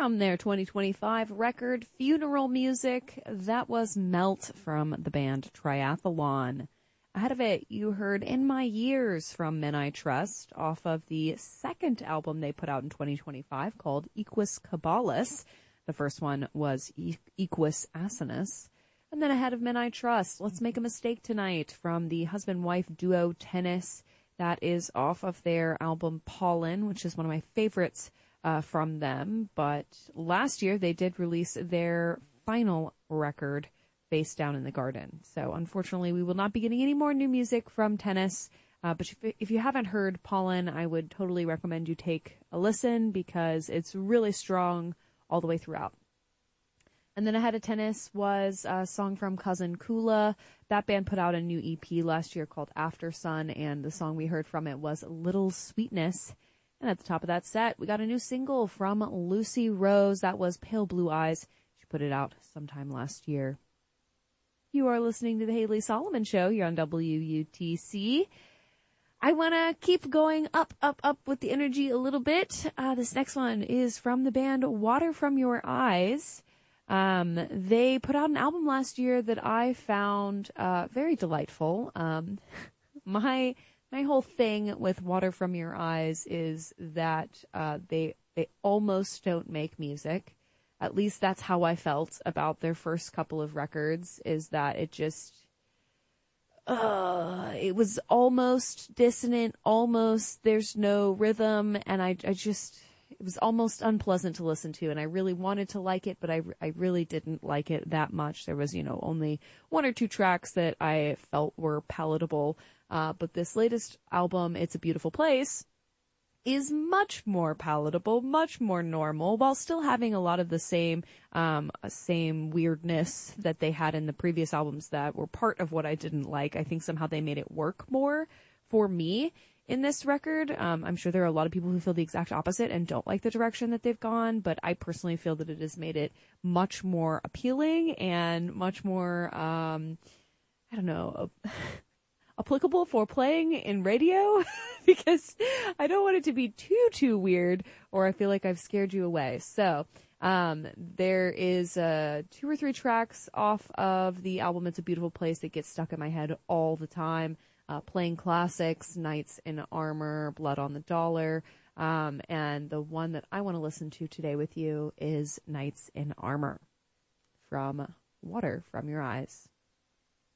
from their 2025 record, Funeral Music. That was Melt from the band Triathlon. Ahead of it, you heard In My Years from Men I Trust off of the second album they put out in 2025 called Equus Caballus. The first one was Equus Asinus. And then ahead of Men I Trust, Let's Make a Mistake Tonight from the husband-wife duo Tennis. That is off of their album Pollen, which is one of my favorites from them. But last year they did release their final record, Face Down in the Garden. So unfortunately we will not be getting any more new music from Tennis. But if you haven't heard Pollen, I would totally recommend you take a listen because it's really strong all the way throughout. And then ahead of Tennis was a song from Cousin Kula. That band put out a new EP last year called After Sun, and the song we heard from it was Little Sweetness. And at the top of that set, we got a new single from Lucy Rose. That was Pale Blue Eyes. She put it out sometime last year. You are listening to The Haley Solomon Show. You're on WUTC. I want to keep going up with the energy a little bit. This next one is from the band Water From Your Eyes. They put out an album last year that I found very delightful. My whole thing with Water From Your Eyes is that they almost don't make music. At least that's how I felt about their first couple of records, is that it just it was almost dissonant, almost there's no rhythm, and I just it was almost unpleasant to listen to, and I really wanted to like it, but I really didn't like it that much. There was, only one or two tracks that I felt were palatable. But this latest album, It's a Beautiful Place, is much more palatable, much more normal, while still having a lot of the same weirdness that they had in the previous albums that were part of what I didn't like. I think somehow they made it work more for me in this record. I'm sure there are a lot of people who feel the exact opposite and don't like the direction that they've gone, but I personally feel that it has made it much more appealing and much more, applicable for playing in radio because I don't want it to be too weird or I feel like I've scared you away. So, there is, 2 or 3 tracks off of the album It's a Beautiful Place that get stuck in my head all the time. Playing classics, Knights in Armor, Blood on the Dollar, and the one that I want to listen to today with you is Knights in Armor from Water From Your Eyes.